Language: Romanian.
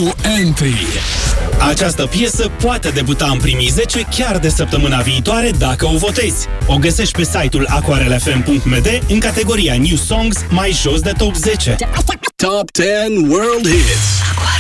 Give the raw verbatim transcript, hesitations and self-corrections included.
No Entry. Această piesă poate debuta în primii zece chiar de săptămâna viitoare dacă o votezi. O găsești pe site-ul aquarel f m punct m d în categoria New Songs, mai jos de top zece. Top zece World Hits.